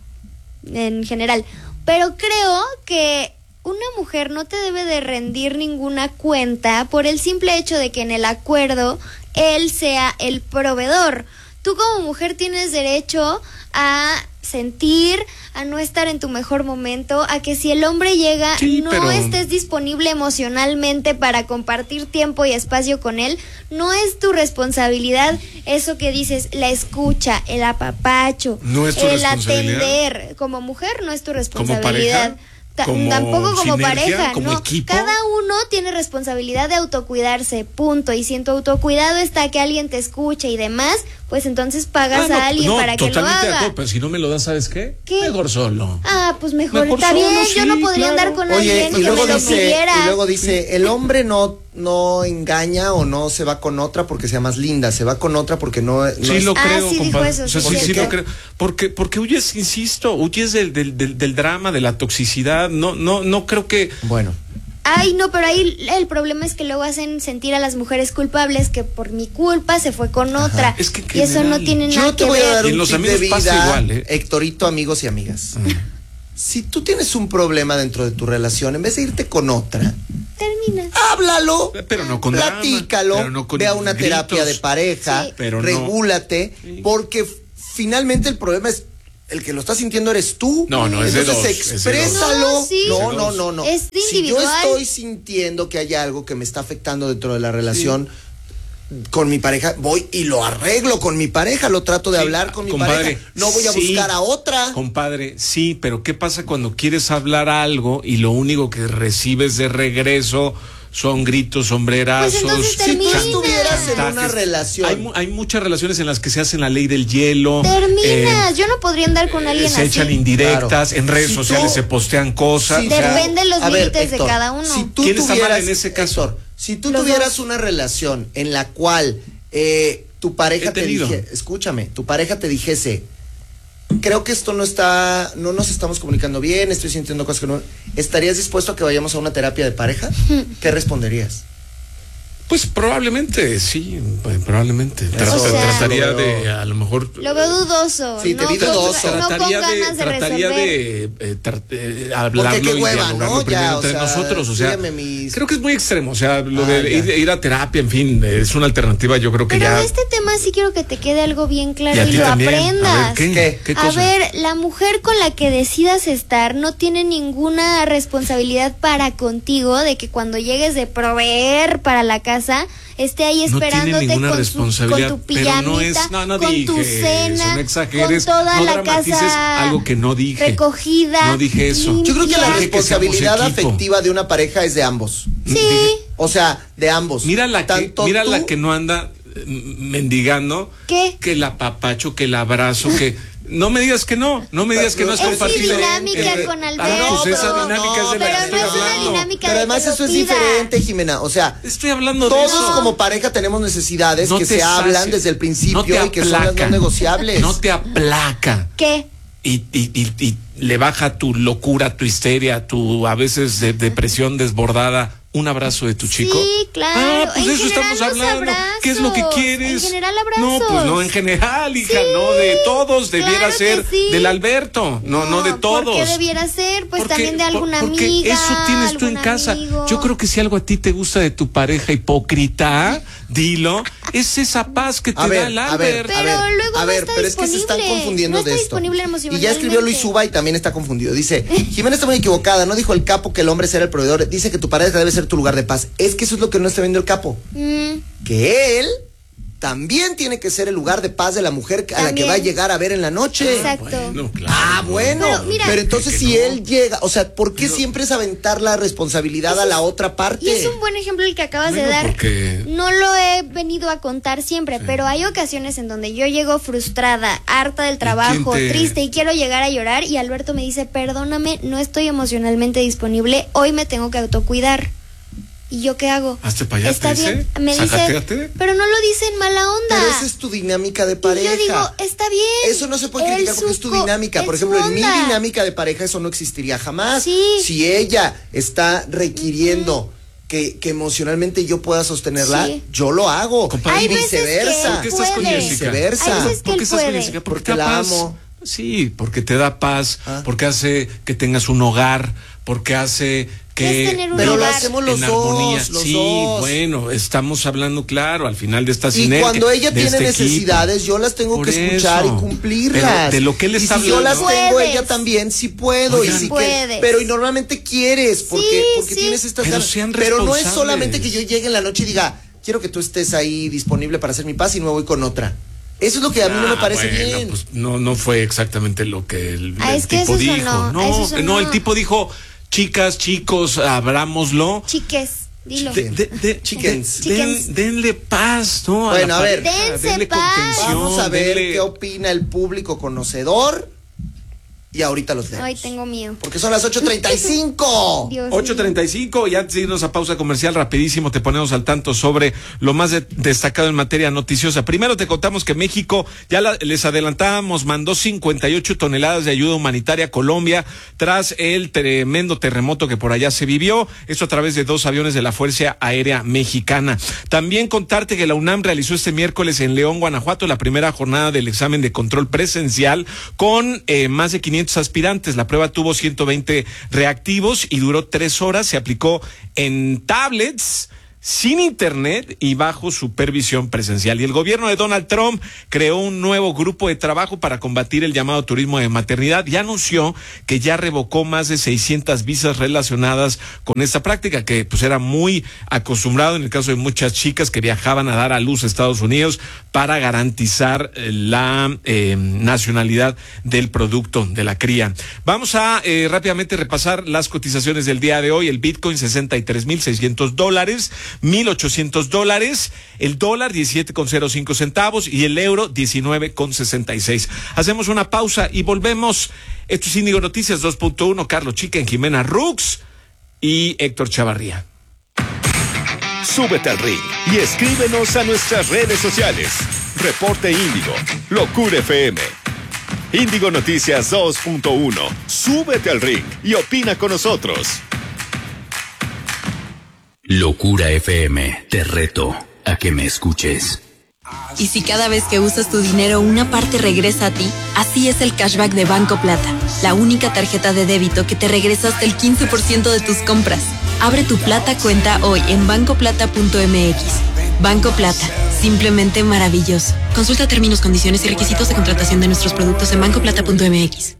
en general. Pero creo que una mujer no te debe de rendir ninguna cuenta por el simple hecho de que en el acuerdo él sea el proveedor. Tú como mujer tienes derecho a sentir, a no estar en tu mejor momento, a que si el hombre llega no estés disponible emocionalmente para compartir tiempo y espacio con él. No es tu responsabilidad eso que dices, la escucha, el apapacho, el atender. Como mujer no es tu responsabilidad. Tampoco como pareja, como no. Equipo. Cada uno tiene responsabilidad de autocuidarse, punto. Y si en tu autocuidado está que alguien te escuche y demás, pues entonces pagas a alguien para que lo haga. Acuerdo, pero si no me lo das, ¿sabes qué? Mejor solo. Pues mejor está bien, solo, yo no podría andar con alguien que me lo pidiera. Y luego dice, el hombre no engaña o no se va con otra porque sea más linda, se va con otra porque no sí lo creo, sí compadre. dijo eso, sí lo creo. Porque huyes, insisto, huyes del drama, de la toxicidad. No creo que... Bueno. Ay, no, pero ahí el problema es que luego hacen sentir a las mujeres culpables que por mi culpa se fue con otra. Es que y eso no tiene nada que ver. Yo te voy a dar un tip de vida, igual, Héctorito, amigos y amigas. Si tú tienes un problema dentro de tu relación, en vez de irte con otra, termina. Háblalo, pero no con platícalo, drama, pero no con ve a una gritos, terapia de pareja, pero regúlate, porque finalmente el problema es el que lo está sintiendo eres tú. No, es de dos. Entonces exprésalo. No. Es individual. Si yo estoy sintiendo que hay algo que me está afectando dentro de la relación con mi pareja, voy y lo arreglo con mi pareja, lo trato de hablar con mi pareja. No voy a buscar a otra. Compadre, sí, pero ¿qué pasa cuando quieres hablar algo y lo único que recibes de regreso son gritos, sombrerazos. Pues si tú estuvieras en una relación. Hay muchas relaciones en las que se hacen la ley del hielo. Terminas. Yo no podría andar con alguien se así. Se echan indirectas, en redes sociales se postean cosas. Depende de los límites de cada uno. Si tú ¿Quién está mal en ese caso? Héctor, si tú tuvieras una relación en la cual tu pareja tu pareja te dijese, creo que esto no nos estamos comunicando bien, estoy sintiendo cosas que no, ¿estarías dispuesto a que vayamos a una terapia de pareja? ¿Qué responderías? Pues probablemente, sí, probablemente. Trataría de, a lo mejor... Lo veo dudoso. Sí, te vi dudoso. Trataría de hablarlo y dialogarlo primero entre nosotros. O sea, creo que es muy extremo. O sea, lo de ir a terapia, en fin, es una alternativa, yo creo que Pero ya... de este tema sí quiero que te quede algo bien claro y lo también aprendas. A ver, ¿qué cosa? A ver, la mujer con la que decidas estar no tiene ninguna responsabilidad para contigo de que cuando llegues de proveer para la casa esté ahí esperándote con tu pijamita, con tu cena, con toda la casa algo que no dije, recogida. No dije eso. Limpia. Yo creo que la responsabilidad afectiva de una pareja es de ambos. Sí. O sea, de ambos. Mira la que no anda mendigando. ¿Qué? Que el apapacho, que el abrazo, que... No me digas que no es compartible. Es mi dinámica con Alberto. Pues esa dinámica es de la que estoy hablando. Pero además eso es diferente, Jimena. O sea, estoy hablando todos de eso. Como pareja tenemos necesidades que se hablan desde el principio y que son las no negociables. No te aplaca. ¿Qué? Y le baja tu locura, tu histeria, tu a veces depresión desbordada. Un abrazo de tu chico. Sí, claro. Pues de eso estamos hablando. ¿Qué es lo que quieres? En general, abrazos. No, pues no en general, hija, no de todos. Debiera ser del Alberto, no de todos. ¿Por qué debiera ser? Pues también de alguna amiga. Porque eso tienes tú en casa. Yo creo que si algo a ti te gusta de tu pareja hipócrita, dilo, es esa paz que te da el Alberto. Pero es que se están confundiendo de esto. Y ya escribió Luis Uba y también está confundido. Dice, Jimena está muy equivocada, no dijo el capo que el hombre será el proveedor, dice que tu pareja debe ser tu lugar de paz. Es que eso es lo que no está viendo el capo. Que él también tiene que ser el lugar de paz de la mujer a la que va a llegar a ver en la noche. Exacto. Bueno, claro. Pero entonces si él llega, o sea, ¿por qué siempre es aventar la responsabilidad a la otra parte? Y es un buen ejemplo el que acabas de dar. No lo he venido a contar siempre, pero hay ocasiones en donde yo llego frustrada, harta del trabajo, triste y quiero llegar a llorar y Alberto me dice, perdóname, no estoy emocionalmente disponible, hoy me tengo que autocuidar. ¿Y yo qué hago? Hazte para allá, está bien. Me dice, pero no lo dice en mala onda. Pero esa es tu dinámica de pareja. Y yo digo, está bien. Eso no se puede criticar porque es tu dinámica. Por ejemplo, en mi dinámica de pareja eso no existiría jamás. Sí. Si ella está requiriendo que emocionalmente yo pueda sostenerla, yo lo hago. Hay y viceversa. ¿Por qué estás con Jessica? Hay veces que ¿Por qué estás con Jessica? Porque la amo. Sí, porque te da paz, porque hace que tengas un hogar, porque hace que... Pero lo hacemos los dos. Sí, bueno, estamos hablando claro, al final de esta sinergia. Y cuando ella tiene necesidades, yo las tengo que escuchar y cumplirlas. Pero de lo que él está hablando. Si yo las tengo, ella también sí puedo. Oigan, pero y normalmente quieres, porque tienes estas ganas. Pero no es solamente que yo llegue en la noche y diga, quiero que tú estés ahí disponible para hacer mi paz y me voy con otra. Eso es lo que a mí no me parece bien. Pues no fue exactamente lo que el tipo dijo. No, el tipo dijo, chicas, chicos, abrámoslo. Chiques, dilo. Chickens. Denle paz, ¿no? Bueno, a ver, denle paz. Vamos a ver qué opina el público conocedor. Y ahorita los leemos. Ay, tengo miedo. Porque son las 8:35. 8:35 y antes de irnos a pausa comercial, rapidísimo te ponemos al tanto sobre lo más destacado en materia noticiosa. Primero te contamos que México, les adelantábamos, mandó 58 toneladas de ayuda humanitaria a Colombia tras el tremendo terremoto que por allá se vivió. Esto a través de 2 aviones de la Fuerza Aérea Mexicana. También contarte que la UNAM realizó este miércoles en León, Guanajuato, la primera jornada del examen de control presencial con más de 500 aspirantes. La prueba tuvo 120 reactivos y duró 3 horas. Se aplicó en tablets, sin internet y bajo supervisión presencial. Y el gobierno de Donald Trump creó un nuevo grupo de trabajo para combatir el llamado turismo de maternidad y anunció que ya revocó más de 600 visas relacionadas con esta práctica, que pues era muy acostumbrado en el caso de muchas chicas que viajaban a dar a luz a Estados Unidos para garantizar la nacionalidad del producto de la cría. Vamos a rápidamente repasar las cotizaciones del día de hoy. El Bitcoin $63,600, $1,800, el dólar 17,05 centavos y el euro 19,66. Hacemos una pausa y volvemos. Esto es Índigo Noticias 2.1, Carlos Chicken, Jimena Rux y Héctor Chavarría. Súbete al ring y escríbenos a nuestras redes sociales. Reporte Índigo, Locura FM. Índigo Noticias 2.1. Súbete al ring y opina con nosotros. Locura FM, te reto a que me escuches. Y si cada vez que usas tu dinero una parte regresa a ti, así es el cashback de Banco Plata, la única tarjeta de débito que te regresa hasta el 15% de tus compras. Abre tu Plata cuenta hoy en bancoplata.mx. Banco Plata, simplemente maravilloso. Consulta términos, condiciones y requisitos de contratación de nuestros productos en bancoplata.mx.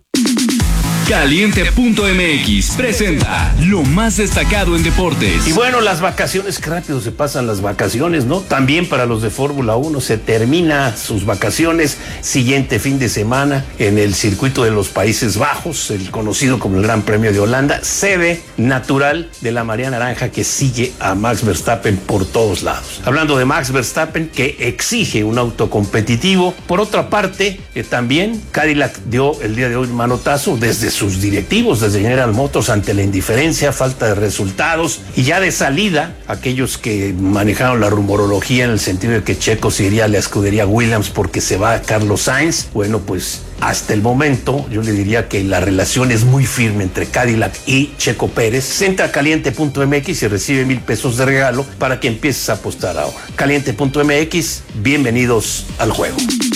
Caliente.mx presenta lo más destacado en deportes. Y bueno, las vacaciones, qué rápido se pasan las vacaciones, ¿no? También para los de Fórmula 1 se termina sus vacaciones siguiente fin de semana en el circuito de los Países Bajos, el conocido como el Gran Premio de Holanda, sede natural de la marea naranja que sigue a Max Verstappen por todos lados. Hablando de Max Verstappen, que exige un auto competitivo. Por otra parte, también Cadillac dio el día de hoy manotazo desde sus directivos, desde General Motors, ante la indiferencia, falta de resultados, y ya de salida, aquellos que manejaron la rumorología en el sentido de que Checo se iría a la escudería Williams porque se va a Carlos Sainz, bueno, pues hasta el momento yo le diría que la relación es muy firme entre Cadillac y Checo Pérez. Entra a caliente.mx y recibe $1,000 de regalo para que empieces a apostar ahora. Caliente.mx, bienvenidos al juego.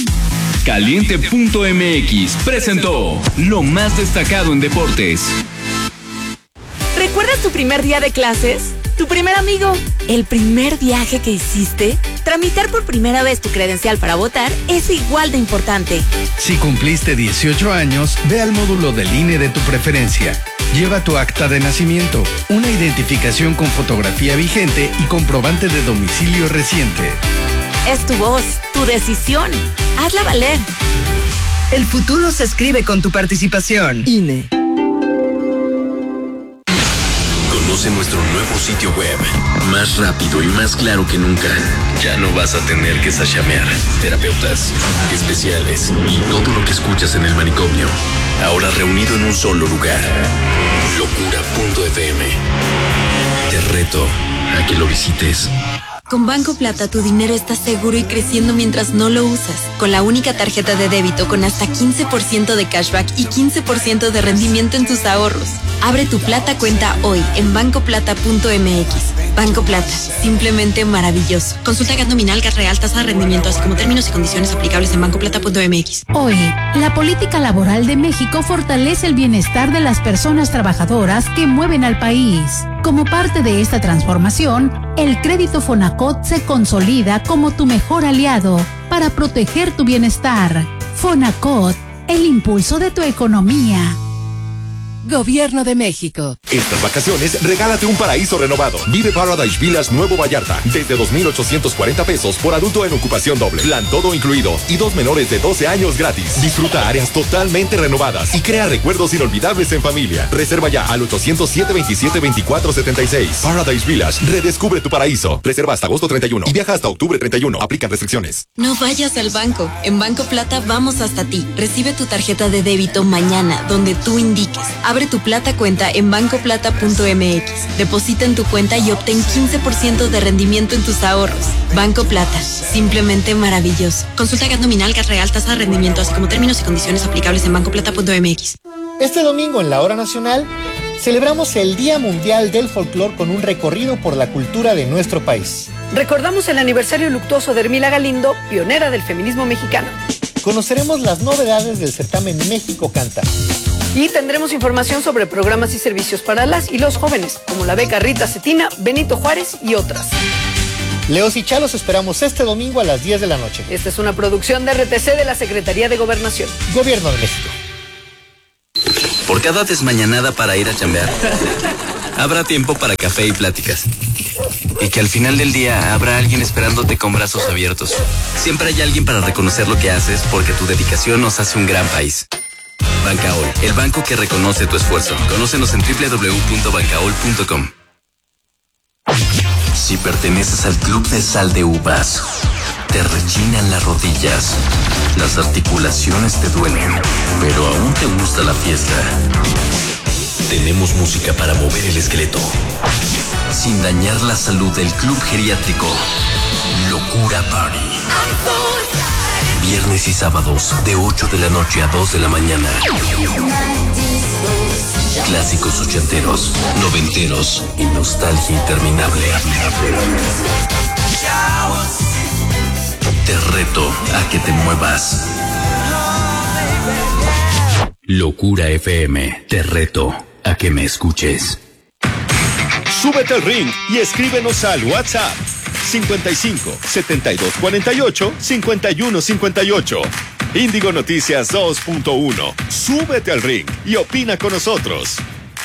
Caliente.mx presentó lo más destacado en deportes. ¿Recuerdas tu primer día de clases? ¿Tu primer amigo? ¿El primer viaje que hiciste? Tramitar por primera vez tu credencial para votar es igual de importante. Si cumpliste 18 años, ve al módulo del INE de tu preferencia. Lleva tu acta de nacimiento, una identificación con fotografía vigente y comprobante de domicilio reciente. Es tu voz, tu decisión. Hazla valer. El futuro se escribe con tu participación. INE. Conoce nuestro nuevo sitio web, más rápido y más claro que nunca. Ya no vas a tener que sachamear. Terapeutas, especiales y todo lo que escuchas en el manicomio. Ahora reunido en un solo lugar. Locura.fm. Te reto a que lo visites. Con Banco Plata tu dinero está seguro y creciendo mientras no lo usas. Con la única tarjeta de débito con hasta 15% de cashback y 15% de rendimiento en tus ahorros. Abre tu Plata cuenta hoy en bancoplata.mx. Banco Plata, simplemente maravilloso. Consulta gas nominal, gas real, tasa de rendimiento, así como términos y condiciones aplicables en bancoplata.mx. Hoy, la política laboral de México fortalece el bienestar de las personas trabajadoras que mueven al país. Como parte de esta transformación, el crédito Fonacot se consolida como tu mejor aliado para proteger tu bienestar. Fonacot, el impulso de tu economía. Gobierno de México. Estas vacaciones, regálate un paraíso renovado. Vive Paradise Villas Nuevo Vallarta. Desde $2,840 por adulto en ocupación doble. Plan todo incluido. Y 2 menores de 12 años gratis. Disfruta áreas totalmente renovadas. Y crea recuerdos inolvidables en familia. Reserva ya al 807-27-2476. Paradise Villas. Redescubre tu paraíso. Reserva hasta agosto 31. Y viaja hasta octubre 31. Aplican restricciones. No vayas al banco. En Banco Plata vamos hasta ti. Recibe tu tarjeta de débito mañana, donde tú indiques. Abre tu Plata cuenta en bancoplata.mx. Deposita en tu cuenta y obtén 15% de rendimiento en tus ahorros. Banco Plata, simplemente maravilloso. Consulta gas nominal, gas real, tasa de rendimiento, así como términos y condiciones aplicables en bancoplata.mx. Este domingo en la Hora Nacional celebramos el Día Mundial del Folclor con un recorrido por la cultura de nuestro país. Recordamos el aniversario luctuoso de Hermila Galindo, pionera del feminismo mexicano. Conoceremos las novedades del certamen México Canta. Y tendremos información sobre programas y servicios para las y los jóvenes, como la beca Rita Cetina, Benito Juárez y otras. Leos y Chalos esperamos este domingo a las 10 de la noche. Esta es una producción de RTC de la Secretaría de Gobernación. Gobierno de México. Por cada desmañanada para ir a chambear, habrá tiempo para café y pláticas. Y que al final del día habrá alguien esperándote con brazos abiertos. Siempre hay alguien para reconocer lo que haces, porque tu dedicación nos hace un gran país. Bancaol, el banco que reconoce tu esfuerzo. Conócenos en www.bancaol.com. Si perteneces al club de sal de uvas, te rechinan las rodillas, las articulaciones te duelen, pero aún te gusta la fiesta. Tenemos música para mover el esqueleto, sin dañar la salud del club geriátrico Locura Party. Viernes y sábados de 8 de la noche a 2 de la mañana. Clásicos ochenteros, noventeros y nostalgia interminable. Te reto a que te muevas. Locura FM, te reto a que me escuches. Súbete al ring y escríbenos al WhatsApp 55 72 48 51 58. Índigo Noticias 2.1. Súbete al ring y opina con nosotros.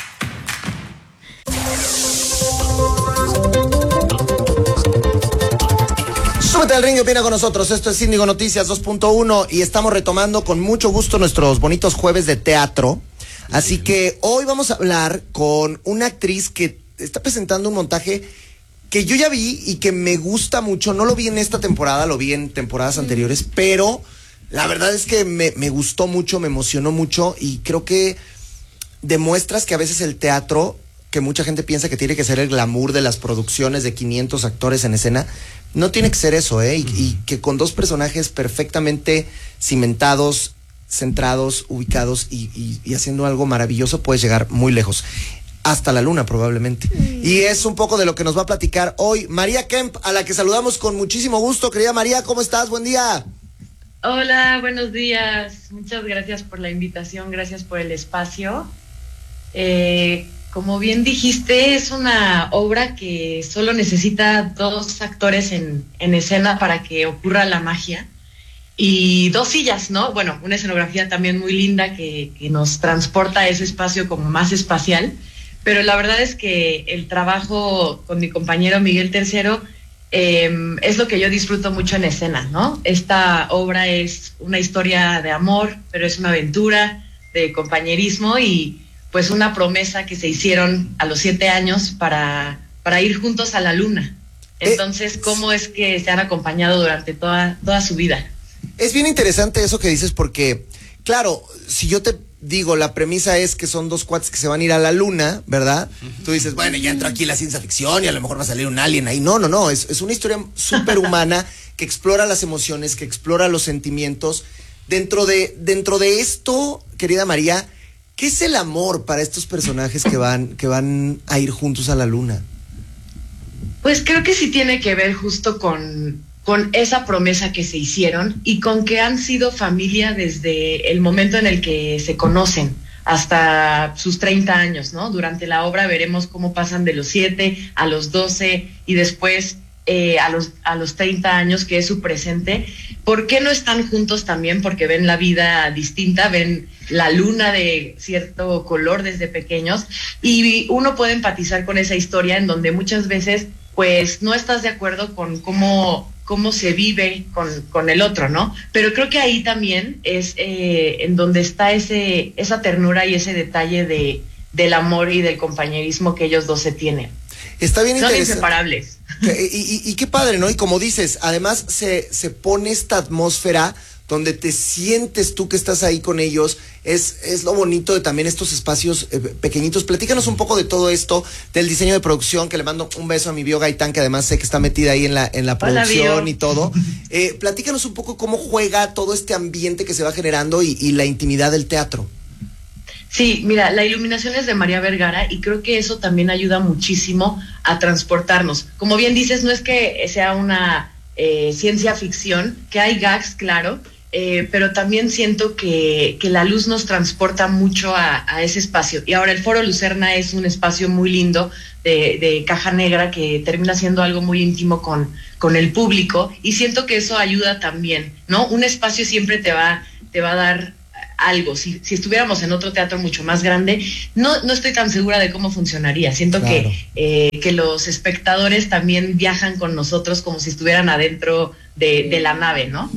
Súbete al ring y opina con nosotros. Esto es Índigo Noticias 2.1 y estamos retomando con mucho gusto nuestros bonitos jueves de teatro. Así que hoy vamos a hablar con una actriz que está presentando un montaje que yo ya vi y que me gusta mucho. No lo vi en esta temporada, lo vi en temporadas anteriores, pero la verdad es que me gustó mucho, me emocionó mucho y creo que demuestras que a veces el teatro, que mucha gente piensa que tiene que ser el glamour de las producciones de 500 actores en escena, no tiene que ser eso, y que con dos personajes perfectamente cimentados, centrados, ubicados y haciendo algo maravilloso puedes llegar muy lejos. Hasta la luna probablemente. Y es un poco de lo que nos va a platicar hoy María Kemp, a la que saludamos con muchísimo gusto. Querida María, ¿cómo estás? Buen día. Hola, buenos días. Muchas gracias por la invitación, gracias por el espacio. Como bien dijiste, es una obra que solo necesita 2 actores en escena para que ocurra la magia. Y 2 sillas, ¿no? Bueno, una escenografía también muy linda que nos transporta a ese espacio como más espacial. Pero la verdad es que el trabajo con mi compañero Miguel Tercero es lo que yo disfruto mucho en escena, ¿no? Esta obra es una historia de amor, pero es una aventura de compañerismo y pues una promesa que se hicieron a los 7 años para ir juntos a la luna. Entonces, ¿cómo es que se han acompañado durante toda su vida? Es bien interesante eso que dices porque, claro, si yo te digo, la premisa es que son 2 cuates que se van a ir a la luna, ¿verdad? Tú dices, bueno, ya entró aquí la ciencia ficción y a lo mejor va a salir un alien ahí. No, es una historia súper humana que explora las emociones, que explora los sentimientos. Dentro de esto, querida María, ¿qué es el amor para estos personajes que van a ir juntos a la luna? Pues creo que sí tiene que ver justo con esa promesa que se hicieron y con que han sido familia desde el momento en el que se conocen hasta sus 30 años, ¿no? Durante la obra veremos cómo pasan de los 7 a los 12 y después a los 30 años, que es su presente. ¿Por qué no están juntos también? Porque ven la vida distinta, ven la luna de cierto color desde pequeños y uno puede empatizar con esa historia en donde muchas veces pues no estás de acuerdo con cómo se vive con el otro, ¿no? Pero creo que ahí también es en donde está esa ternura y ese detalle del amor y del compañerismo que ellos dos se tienen. Está bien interesante. Son inseparables. Y qué padre, ¿no? Y como dices, además se pone esta atmósfera donde te sientes tú que estás ahí con ellos. Es lo bonito de también estos espacios pequeñitos. Platícanos un poco de todo esto, del diseño de producción, que le mando un beso a mi Bio Gaitán, que además sé que está metida ahí en la producción. Hola, y todo. Platícanos un poco cómo juega todo este ambiente que se va generando y la intimidad del teatro. Sí, mira, la iluminación es de María Vergara y creo que eso también ayuda muchísimo a transportarnos. Como bien dices, no es que sea una ciencia ficción, que hay gags, claro, pero también siento que la luz nos transporta mucho a ese espacio. Y ahora el Foro Lucerna es un espacio muy lindo de caja negra que termina siendo algo muy íntimo con el público, y siento que eso ayuda también, ¿no? Un espacio siempre te va a dar algo. Si estuviéramos en otro teatro mucho más grande, no estoy tan segura de cómo funcionaría. Siento claro. que los espectadores también viajan con nosotros como si estuvieran adentro de la nave, ¿no?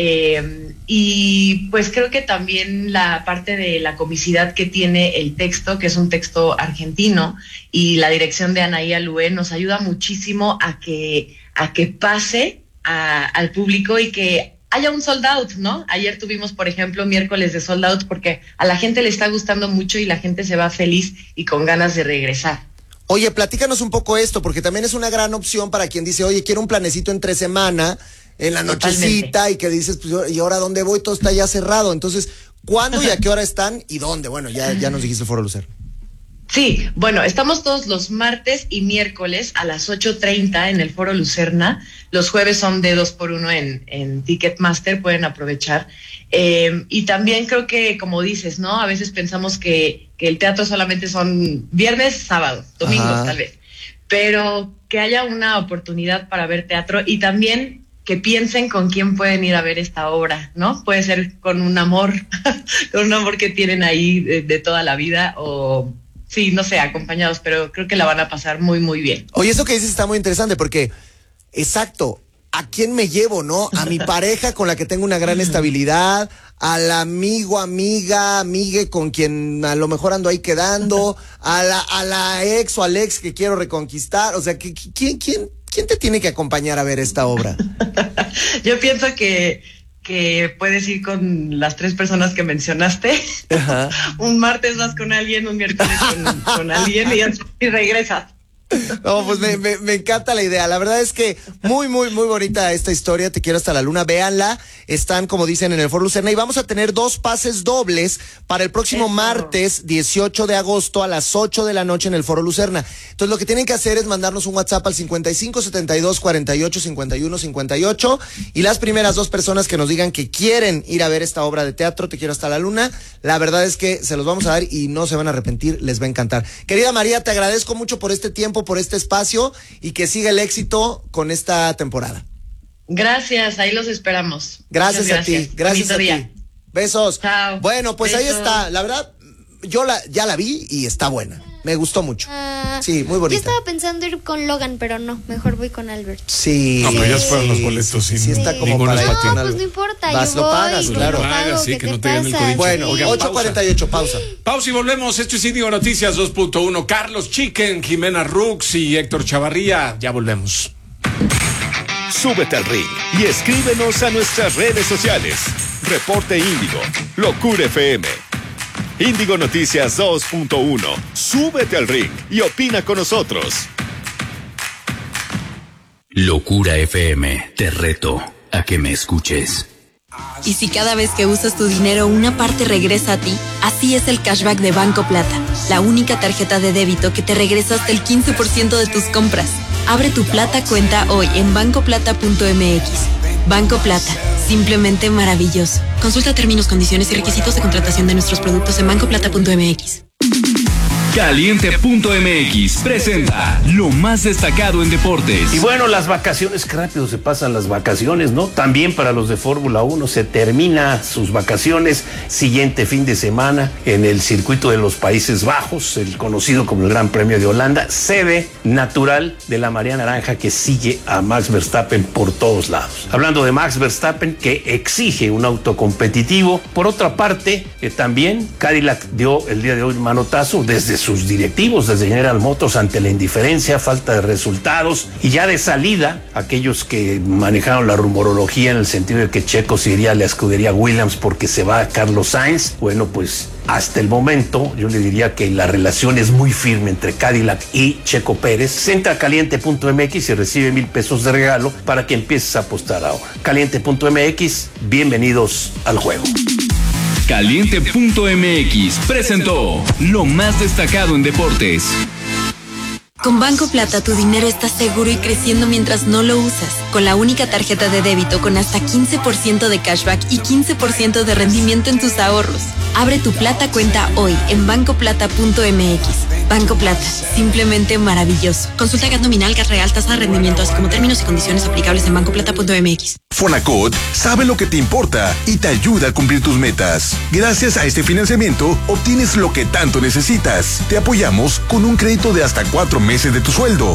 Y pues creo que también la parte de la comicidad que tiene el texto, que es un texto argentino, y la dirección de Anaí Alué nos ayuda muchísimo a que pase al público y que haya un sold out, ¿no? Ayer tuvimos, por ejemplo, miércoles de sold out porque a la gente le está gustando mucho y la gente se va feliz y con ganas de regresar. Oye, platícanos un poco esto, porque también es una gran opción para quien dice, oye, quiero un planecito entre semana, en la nochecita, totalmente. Y que dices, pues, ¿y ahora dónde voy? Todo está ya cerrado. Entonces, ¿cuándo y a qué hora están y dónde? Bueno, ya nos dijiste el Foro Lucerna. Sí, bueno, estamos todos los martes y miércoles a las 8:30 en el Foro Lucerna. Los jueves son de 2x1 en Ticketmaster, pueden aprovechar. Y también creo que, como dices, ¿no? A veces pensamos que el teatro solamente son viernes, sábado, domingos tal vez. Pero que haya una oportunidad para ver teatro y también que piensen con quién pueden ir a ver esta obra, ¿no? Puede ser con un amor, con un amor que tienen ahí de toda la vida o... Sí, no sé, acompañados, pero creo que la van a pasar muy, muy bien. Oye, eso que dices está muy interesante porque, exacto, ¿a quién me llevo, no? A mi pareja con la que tengo una gran estabilidad, al amigo, amigue con quien a lo mejor ando ahí quedando, a la ex o al ex que quiero reconquistar. O sea, ¿quién te tiene que acompañar a ver esta obra? Yo pienso que puedes ir con las 3 personas que mencionaste. Ajá. Un martes vas con alguien, un miércoles con alguien y regresas. No, pues me encanta la idea. La verdad es que muy, muy, muy bonita esta historia. Te quiero hasta la luna. Véanla. Están, como dicen, en el Foro Lucerna. Y vamos a tener 2 pases dobles para el próximo martes 18 de agosto a las 8 de la noche en el Foro Lucerna. Entonces, lo que tienen que hacer es mandarnos un WhatsApp al 55 72 48 51 58. Y las primeras 2 personas que nos digan que quieren ir a ver esta obra de teatro, Te quiero hasta la luna, la verdad es que se los vamos a dar y no se van a arrepentir. Les va a encantar. Querida María, te agradezco mucho por este tiempo, por este espacio y que siga el éxito con esta temporada. Gracias, ahí los esperamos. Gracias a ti, gracias a ti. Besos. Chao. Bueno, pues Besos. Ahí está, la verdad, yo ya la vi y está buena. Me gustó mucho. Sí, muy bonita. Yo estaba pensando ir con Logan, pero no, mejor voy con Albert. Sí. No, pero ya se fueron los boletos. Sí, está como para ir. No, pues no importa. Lo pagas, claro. Sí, que no te den el código. Bueno, 8:48, pausa. Pausa y volvemos. Esto es Índigo Noticias 2.1. Carlos Chicken, Jimena Rux y Héctor Chavarría. Ya volvemos. Súbete al ring y escríbenos a nuestras redes sociales. Reporte Índigo, Locura FM. Índigo Noticias 2.1. Súbete al ring y opina con nosotros. Locura FM, te reto a que me escuches. Y si cada vez que usas tu dinero una parte regresa a ti, así es el cashback de Banco Plata, la única tarjeta de débito que te regresa hasta el 15% de tus compras. Abre tu Plata cuenta hoy en bancoplata.mx. Banco Plata, simplemente maravilloso. Consulta términos, condiciones y requisitos de contratación de nuestros productos en bancoplata.mx. Caliente.mx presenta lo más destacado en deportes. Y bueno, las vacaciones, qué rápido se pasan las vacaciones, ¿no? También para los de Fórmula 1 se termina sus vacaciones, siguiente fin de semana en el circuito de los Países Bajos, el conocido como el Gran Premio de Holanda, sede natural de la marea naranja que sigue a Max Verstappen por todos lados. Hablando de Max Verstappen, que exige un auto competitivo. Por otra parte, también Cadillac dio el día de hoy manotazo desde sus directivos, desde General Motors, ante la indiferencia, falta de resultados, y ya de salida, aquellos que manejaron la rumorología en el sentido de que Checo se iría a la escudería Williams porque se va a Carlos Sainz, bueno, pues hasta el momento yo le diría que la relación es muy firme entre Cadillac y Checo Pérez. Entra a caliente.mx y recibe $1,000 de regalo para que empieces a apostar ahora. Caliente.mx, bienvenidos al juego. Caliente.mx presentó lo más destacado en deportes. Con Banco Plata tu dinero está seguro y creciendo mientras no lo usas. Con la única tarjeta de débito con hasta 15% de cashback y 15% de rendimiento en tus ahorros. Abre tu Plata cuenta hoy en bancoplata.mx. Banco Plata, simplemente maravilloso. Consulta GAT nominal, GAT real, tasa de rendimiento, así como términos y condiciones aplicables en bancoplata.mx. Fonacot sabe lo que te importa y te ayuda a cumplir tus metas. Gracias a este financiamiento, obtienes lo que tanto necesitas. Te apoyamos con un crédito de hasta 4 meses de tu sueldo.